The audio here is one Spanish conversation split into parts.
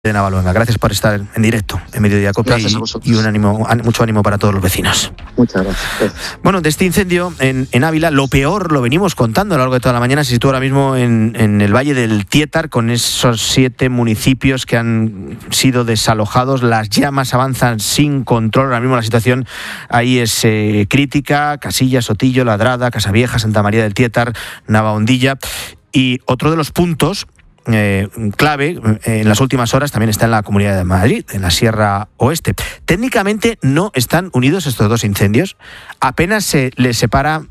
de Navaluenga. Gracias por estar en directo en Mediodía Cope y mucho ánimo para todos los vecinos. Muchas gracias. Bueno, de este incendio en Ávila, lo peor lo venimos contando a lo largo de toda la mañana. Se sitúa ahora mismo en el Valle del Tietar, con esos 7 municipios que han sido desalojados. Las llamas avanzan sin control. Ahora mismo la situación ahí es crítica. Casillas, Sotillo, Ladrada, Casavieja, Santa María del Tietar, Navahondilla. Y otro de los puntos clave en las últimas horas también está en la Comunidad de Madrid, en la Sierra Oeste. Técnicamente no están unidos estos dos incendios, apenas se les separa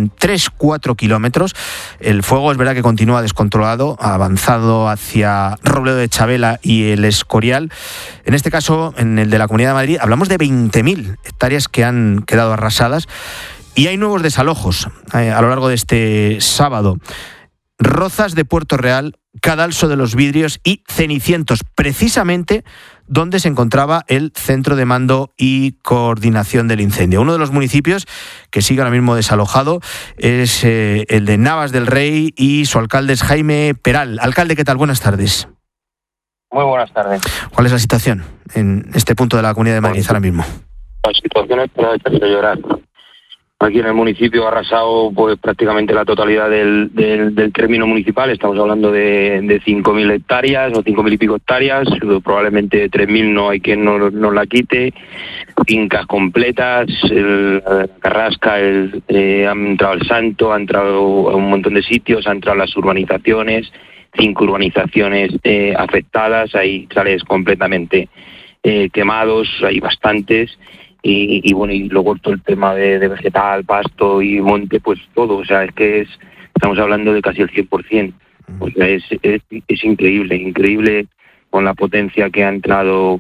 3-4 kilómetros. El fuego es verdad que continúa descontrolado, ha avanzado hacia Robledo de Chavela y el Escorial. En este caso, en el de la Comunidad de Madrid, hablamos de 20.000 hectáreas que han quedado arrasadas y hay nuevos desalojos a lo largo de este sábado. Rozas de Puerto Real, Cadalso de los Vidrios y Cenicientos, precisamente donde se encontraba el centro de mando y coordinación del incendio. Uno de los municipios que sigue ahora mismo desalojado es el de Navas del Rey y su alcalde es Jaime Peral. Alcalde, ¿qué tal? Buenas tardes. Muy buenas tardes. ¿Cuál es la situación en este punto de la Comunidad de Madrid ahora mismo? La situación es para echarse a llorar. Aquí en el municipio ha arrasado pues prácticamente la totalidad del término municipal. Estamos hablando de 5.000 hectáreas o 5.000 y pico hectáreas. Probablemente 3.000 no hay quien nos la quite. Fincas completas, la Carrasca, han entrado el Santo, ha entrado a un montón de sitios, ha entrado las urbanizaciones, 5 urbanizaciones afectadas. Hay chales completamente quemados, hay bastantes. Y bueno, y luego todo el tema de vegetal, pasto y monte, pues todo, o sea, es que estamos hablando de casi el 100%. O sea, es increíble con la potencia que ha entrado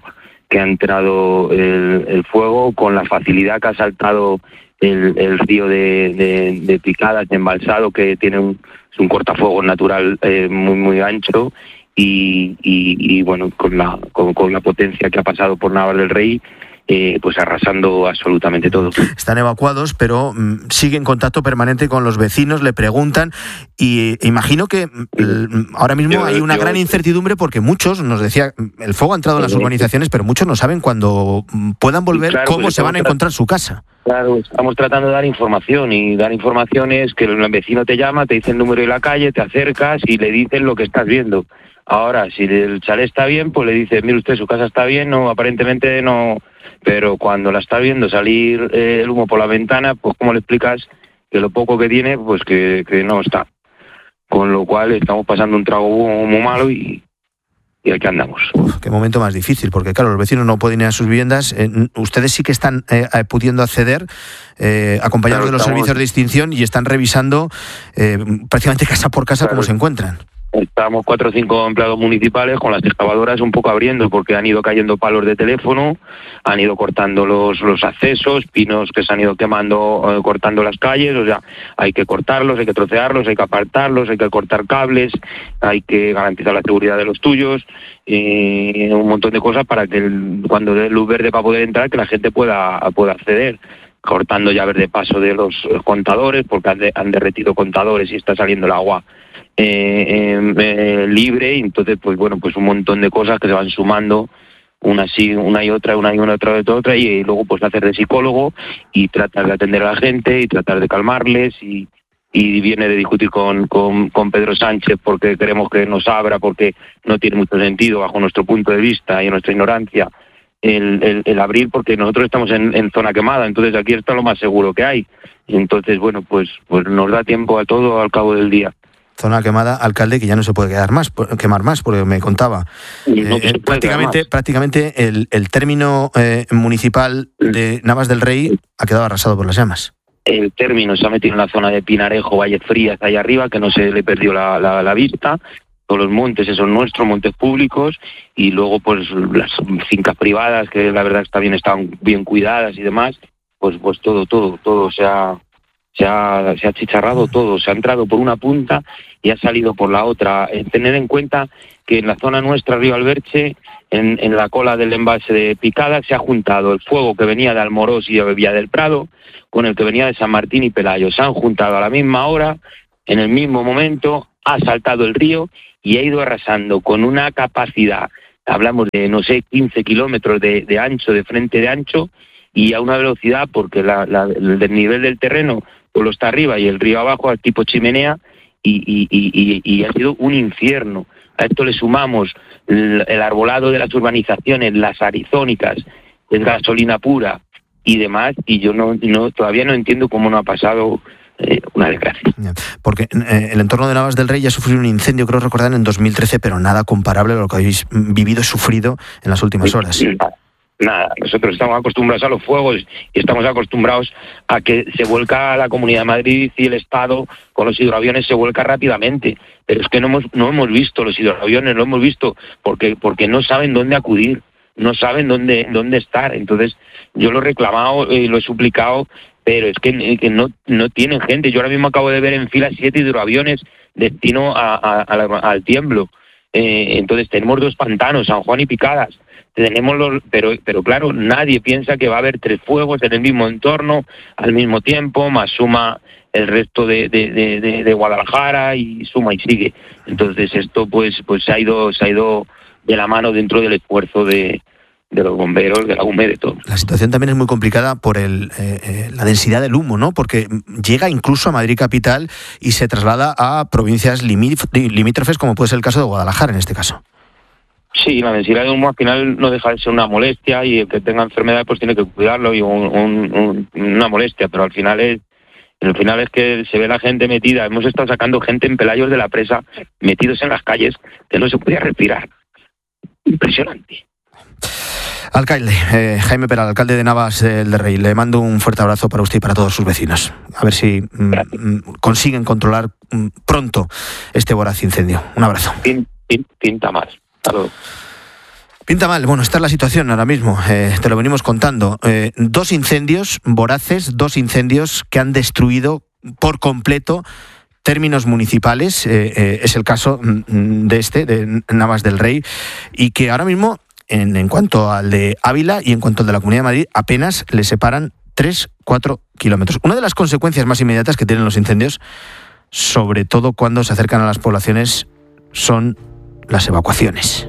el fuego, con la facilidad que ha saltado el río de Picadas, de embalsado, que tiene un cortafuegos natural muy ancho, y bueno, con la potencia que ha pasado por Navas del Rey, pues arrasando absolutamente todo. Están evacuados, pero siguen en contacto permanente con los vecinos, le preguntan, y imagino que ahora mismo hay una gran incertidumbre porque muchos, nos decía, el fuego ha entrado en las urbanizaciones, pero muchos no saben cuándo puedan volver, claro, cómo se van a encontrar su casa. Claro, estamos tratando de dar información, y dar información es que el vecino te llama, te dice el número de la calle, te acercas y le dices lo que estás viendo. Ahora, si el chalet está bien, pues le dices, mire usted, su casa está bien, no, aparentemente no, pero cuando la está viendo salir el humo por la ventana, pues ¿cómo le explicas que lo poco que tiene, pues que no está? Con lo cual estamos pasando un trago muy malo y aquí andamos. Qué momento más difícil, porque claro, los vecinos no pueden ir a sus viviendas. Ustedes sí que están pudiendo acceder, acompañados claro, de los servicios de extinción, y están revisando prácticamente casa por casa, claro, cómo se encuentran. Estamos 4 o 5 empleados municipales con las excavadoras un poco abriendo, porque han ido cayendo palos de teléfono, han ido cortando los accesos, pinos que se han ido quemando, cortando las calles. O sea, hay que cortarlos, hay que trocearlos, hay que apartarlos, hay que cortar cables, hay que garantizar la seguridad de los tuyos, un montón de cosas para que cuando dé luz verde para poder entrar, que la gente pueda acceder. Cortando llaves de paso de los contadores, porque han derretido contadores y está saliendo el agua libre, y entonces pues bueno, pues un montón de cosas que se van sumando, una y otra, y luego pues hacer de psicólogo y tratar de atender a la gente y tratar de calmarles, y viene de discutir con Pedro Sánchez porque queremos que nos abra, porque no tiene mucho sentido bajo nuestro punto de vista y nuestra ignorancia el abrir, porque nosotros estamos en zona quemada, entonces aquí está lo más seguro que hay, y entonces bueno, pues nos da tiempo a todo al cabo del día. Zona quemada, alcalde, que ya no se puede quemar más, porque me contaba. Prácticamente el término municipal de Navas del Rey ha quedado arrasado por las llamas. El término se ha metido en la zona de Pinarejo, Valles Frías, allá arriba, que no se le perdió la vista. Todos los montes, esos nuestros, montes públicos, y luego pues las fincas privadas, que la verdad están bien cuidadas y demás, pues todo se ha achicharrado todo, se ha entrado por una punta y ha salido por la otra. Tener en cuenta que en la zona nuestra, Río Alberche, en la cola del embalse de Picada, se ha juntado el fuego que venía de Almorós y de Villa del Prado con el que venía de San Martín y Pelayo. Se han juntado a la misma hora, en el mismo momento, ha saltado el río y ha ido arrasando con una capacidad hablamos de, no sé, 15 kilómetros de ancho, de frente de ancho, y a una velocidad, porque el desnivel del terreno pues lo está arriba y el río abajo al tipo chimenea, y ha sido un infierno. A esto le sumamos el arbolado de las urbanizaciones, las arizónicas, es gasolina pura y demás, y yo todavía no entiendo cómo no ha pasado una desgracia. Porque el entorno de Navas del Rey ya sufrió un incendio, creo recordar, en 2013, pero nada comparable a lo que habéis vivido y sufrido en las últimas horas. Nada, nosotros estamos acostumbrados a los fuegos y estamos acostumbrados a que se vuelca la Comunidad de Madrid y el Estado con los hidroaviones se vuelca rápidamente, pero es que no hemos visto los hidroaviones, lo hemos visto porque no saben dónde acudir, no saben dónde estar. Entonces yo lo he reclamado y lo he suplicado, pero es que no tienen gente. Yo ahora mismo acabo de ver en fila 7 hidroaviones destino al Tiemblo. Entonces tenemos 2 pantanos, San Juan y Picadas. Pero claro, nadie piensa que va a haber 3 fuegos en el mismo entorno al mismo tiempo, más suma el resto de Guadalajara y suma y sigue. Entonces esto pues se ha ido de la mano dentro del esfuerzo de los bomberos, de la UME, de todo. La situación también es muy complicada por la densidad del humo, ¿no? Porque llega incluso a Madrid capital y se traslada a provincias limítrofes, como puede ser el caso de Guadalajara en este caso. Sí, la densidad de humo al final no deja de ser una molestia, y el que tenga enfermedad pues tiene que cuidarlo, y una molestia, pero al final es que se ve la gente metida. Hemos estado sacando gente en Pelayos de la Presa, metidos en las calles, que no se podía respirar. Impresionante. Alcalde, Jaime Peral, alcalde de Navas del Rey, le mando un fuerte abrazo para usted y para todos sus vecinos. A ver si consiguen controlar pronto este voraz incendio. Un abrazo. Pinta mal. Claro. Pinta mal. Bueno, esta es la situación ahora mismo. Te lo venimos contando. 2 incendios voraces, 2 incendios que han destruido por completo términos municipales. Es el caso de Navas del Rey, y que ahora mismo, en cuanto al de Ávila y en cuanto al de la Comunidad de Madrid, apenas le separan 3-4 kilómetros. Una de las consecuencias más inmediatas que tienen los incendios, sobre todo cuando se acercan a las poblaciones, son las evacuaciones.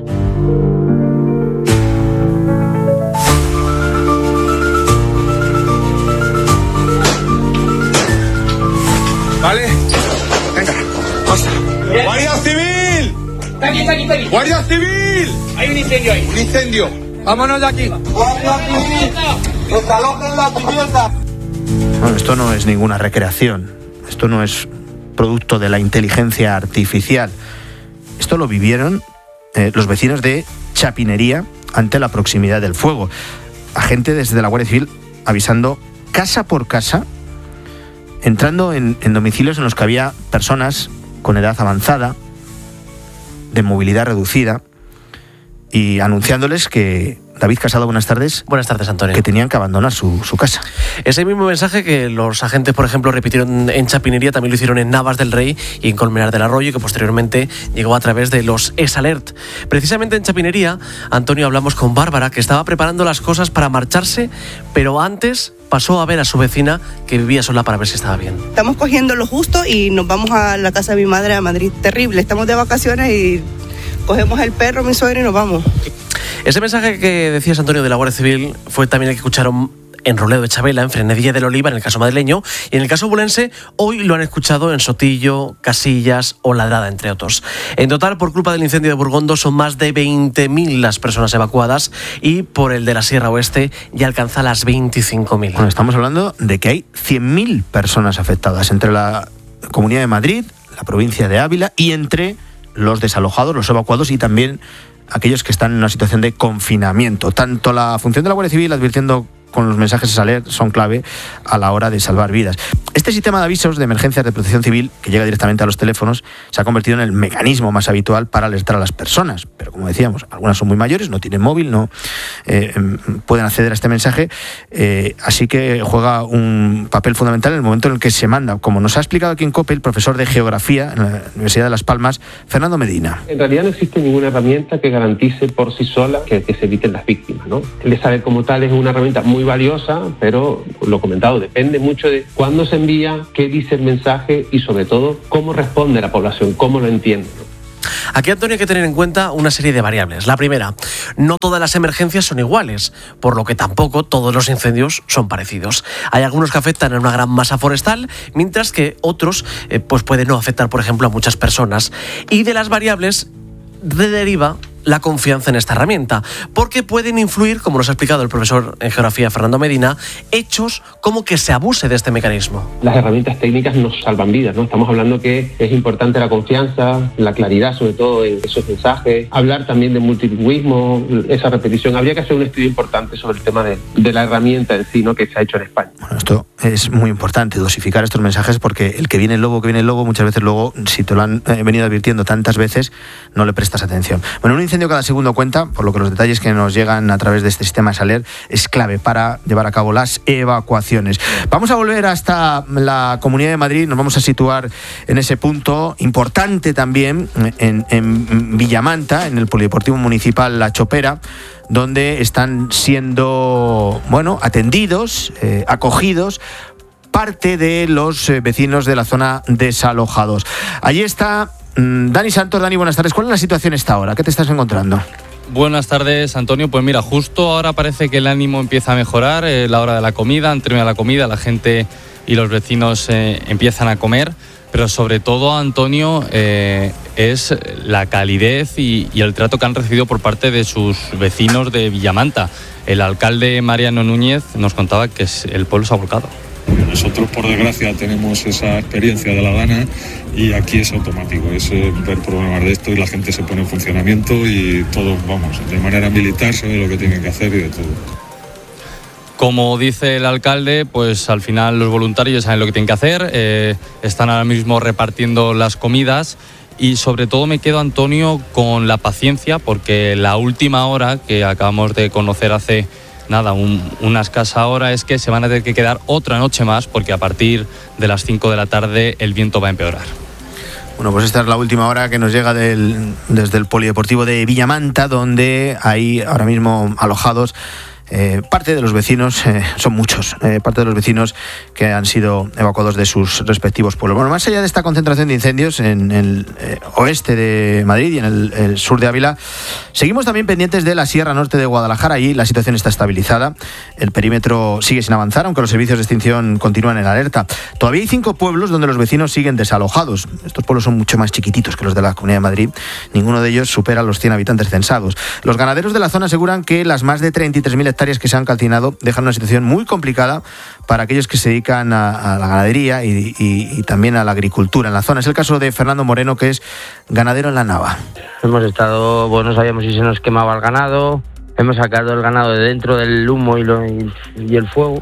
Vale, venga, cosa. ¡Guardia Civil! Está aquí. ¡Guardia Civil! Hay un incendio ahí. Un incendio. Vámonos de aquí. ¡Guardia Civil! ¡Desalojen la vivienda! Bueno, esto no es ninguna recreación. Esto no es producto de la inteligencia artificial. Esto lo vivieron los vecinos de Chapinería ante la proximidad del fuego. Agente desde la Guardia Civil avisando casa por casa, entrando en domicilios en los que había personas con edad avanzada, de movilidad reducida, y anunciándoles que, David Casado, buenas tardes. Buenas tardes, Antonio. Que tenían que abandonar su casa. Ese mismo mensaje que los agentes, por ejemplo, repitieron en Chapinería, también lo hicieron en Navas del Rey y en Colmenar del Arroyo, que posteriormente llegó a través de los EsAlert. Precisamente en Chapinería, Antonio, hablamos con Bárbara, que estaba preparando las cosas para marcharse, pero antes pasó a ver a su vecina, que vivía sola, para ver si estaba bien. Estamos cogiendo lo justo y nos vamos a la casa de mi madre a Madrid. Terrible, estamos de vacaciones y cogemos el perro, mi suegra, y nos vamos. Ese mensaje que decías, Antonio, de la Guardia Civil fue también el que escucharon en Roledo de Chabela, en Frenadilla del Oliva, en el caso madrileño, y en el caso bulense hoy lo han escuchado en Sotillo, Casillas o Ladrada, entre otros. En total, por culpa del incendio de Burgondo, son más de 20.000 las personas evacuadas, y por el de la Sierra Oeste ya alcanza las 25.000. Bueno, estamos hablando de que hay 100.000 personas afectadas entre la Comunidad de Madrid, la provincia de Ávila, y entre los desalojados, los evacuados y también aquellos que están en una situación de confinamiento. Tanto la función de la Guardia Civil advirtiendo con los mensajes EsAlert son clave a la hora de salvar vidas. Este sistema de avisos de emergencias de protección civil, que llega directamente a los teléfonos, se ha convertido en el mecanismo más habitual para alertar a las personas. Pero como decíamos, algunas son muy mayores, no tienen móvil, no pueden acceder a este mensaje, así que juega un papel fundamental en el momento en el que se manda. Como nos ha explicado aquí en COPE el profesor de Geografía en la Universidad de Las Palmas, Fernando Medina. En realidad no existe ninguna herramienta que garantice por sí sola que se eviten las víctimas, ¿no? El EsAlert como tal es una herramienta muy valiosa, pero lo comentado, depende mucho de cuándo se envía, qué dice el mensaje y sobre todo cómo responde la población, cómo lo entiende, ¿no? Aquí, Antonio, hay que tener en cuenta una serie de variables. La primera, no todas las emergencias son iguales, por lo que tampoco todos los incendios son parecidos. Hay algunos que afectan a una gran masa forestal, mientras que otros pues pueden no afectar, por ejemplo, a muchas personas. Y de las variables deriva la confianza en esta herramienta, porque pueden influir, como nos ha explicado el profesor en geografía Fernando Medina, hechos como que se abuse de este mecanismo. Las herramientas técnicas nos salvan vidas, ¿no? Estamos hablando que es importante la confianza, la claridad, sobre todo en esos mensajes, hablar también de multilingüismo, esa repetición. Habría que hacer un estudio importante sobre el tema de la herramienta en sí, ¿no?, que se ha hecho en España. Bueno, esto es muy importante, dosificar estos mensajes, porque el que viene el lobo, muchas veces luego, si te lo han venido advirtiendo tantas veces, no le prestas atención. Bueno, un incendio cada segundo cuenta, por lo que los detalles que nos llegan a través de este sistema SALER es clave para llevar a cabo las evacuaciones. Vamos a volver hasta la Comunidad de Madrid, nos vamos a situar en ese punto importante también, en Villamanta, en el Polideportivo Municipal La Chopera, donde están siendo, atendidos, acogidos parte de los vecinos de la zona desalojados. Allí está Dani Santos. Dani, buenas tardes. ¿Cuál es la situación a esta hora? ¿Qué te estás encontrando? Buenas tardes, Antonio. Pues mira, justo ahora parece que el ánimo empieza a mejorar, la hora de la comida, han terminado la comida, la gente y los vecinos empiezan a comer, pero sobre todo, Antonio, es la calidez y el trato que han recibido por parte de sus vecinos de Villamanta. El alcalde Mariano Núñez nos contaba que el pueblo se ha volcado. Nosotros, por desgracia, tenemos esa experiencia de la Dana y aquí es automático, es ver problemas de esto y la gente se pone en funcionamiento y todos, de manera militar sabe lo que tienen que hacer y de todo. Como dice el alcalde, pues al final los voluntarios saben lo que tienen que hacer, están ahora mismo repartiendo las comidas y sobre todo me quedo, Antonio, con la paciencia, porque la última hora que acabamos de conocer hace una escasa hora es que se van a tener que quedar otra noche más, porque a partir de las 5 de la tarde el viento va a empeorar. Bueno, pues esta es la última hora que nos llega desde el Polideportivo de Villamanta, donde hay ahora mismo alojados parte de los vecinos, son muchos, parte de los vecinos que han sido evacuados de sus respectivos pueblos. Bueno, más allá de esta concentración de incendios en el oeste de Madrid y en el sur de Ávila, seguimos también pendientes de la Sierra Norte de Guadalajara. Allí la situación está estabilizada, el perímetro sigue sin avanzar, aunque los servicios de extinción continúan en alerta. Todavía hay 5 pueblos donde los vecinos siguen desalojados. Estos pueblos son mucho más chiquititos que los de la Comunidad de Madrid. Ninguno de ellos supera los 100 habitantes censados. Los ganaderos de la zona aseguran que las más de 33.000 hectáreas que se han calcinado dejan una situación muy complicada para aquellos que se dedican a la ganadería y también a la agricultura en la zona. Es el caso de Fernando Moreno, que es ganadero en La Nava. Hemos estado, no sabíamos si se nos quemaba el ganado, hemos sacado el ganado de dentro del humo y el fuego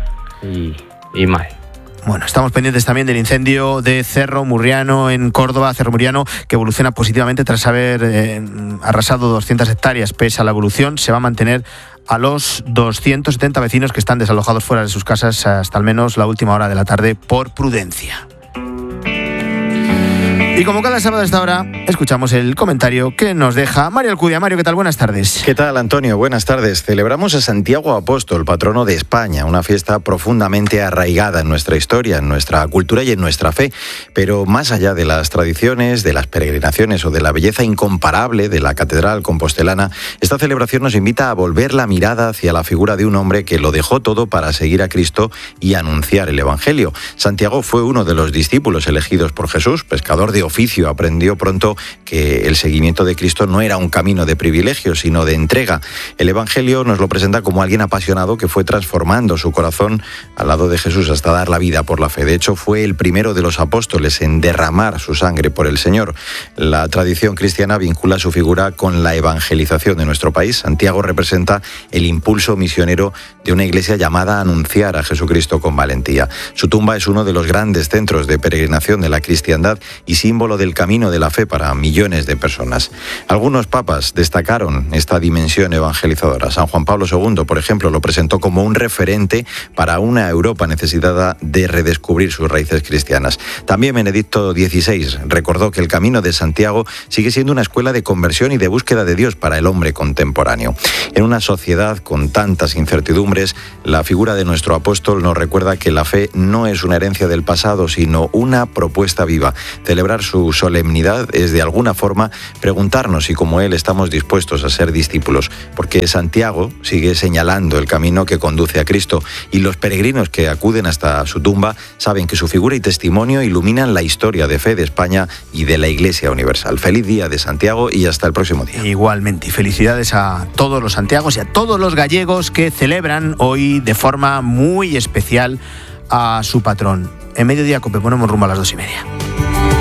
y mal. Bueno, estamos pendientes también del incendio de Cerro Murriano en Córdoba, Cerro Murriano, que evoluciona positivamente tras haber arrasado 200 hectáreas. Pese a la evolución, se va a mantener a los 270 vecinos que están desalojados fuera de sus casas hasta al menos la última hora de la tarde por prudencia. Y como cada sábado a esta hora, escuchamos el comentario que nos deja Mario Alcudia. Mario, ¿qué tal? Buenas tardes. ¿Qué tal, Antonio? Buenas tardes. Celebramos a Santiago Apóstol, patrono de España, una fiesta profundamente arraigada en nuestra historia, en nuestra cultura y en nuestra fe. Pero más allá de las tradiciones, de las peregrinaciones o de la belleza incomparable de la catedral compostelana, esta celebración nos invita a volver la mirada hacia la figura de un hombre que lo dejó todo para seguir a Cristo y anunciar el Evangelio. Santiago fue uno de los discípulos elegidos por Jesús, pescador de oficio, aprendió pronto que el seguimiento de Cristo no era un camino de privilegio, sino de entrega. El Evangelio nos lo presenta como alguien apasionado que fue transformando su corazón al lado de Jesús hasta dar la vida por la fe. De hecho, fue el primero de los apóstoles en derramar su sangre por el Señor. La tradición cristiana vincula su figura con la evangelización de nuestro país. Santiago representa el impulso misionero de una iglesia llamada a anunciar a Jesucristo con valentía. Su tumba es uno de los grandes centros de peregrinación de la cristiandad y símbolo del camino de la fe para millones de personas. Algunos papas destacaron esta dimensión evangelizadora. San Juan Pablo II, por ejemplo, lo presentó como un referente para una Europa necesitada de redescubrir sus raíces cristianas. También Benedicto XVI recordó que el camino de Santiago sigue siendo una escuela de conversión y de búsqueda de Dios para el hombre contemporáneo. En una sociedad con tantas incertidumbres, la figura de nuestro apóstol nos recuerda que la fe no es una herencia del pasado, sino una propuesta viva. Celebrar su solemnidad es de alguna forma preguntarnos si como él estamos dispuestos a ser discípulos, porque Santiago sigue señalando el camino que conduce a Cristo y los peregrinos que acuden hasta su tumba saben que su figura y testimonio iluminan la historia de fe de España y de la Iglesia Universal. Feliz día de Santiago y hasta el próximo día. Igualmente, y felicidades a todos los santiagos y a todos los gallegos que celebran hoy de forma muy especial a su patrón. En Mediodía Cope ponemos rumbo a las 2:30.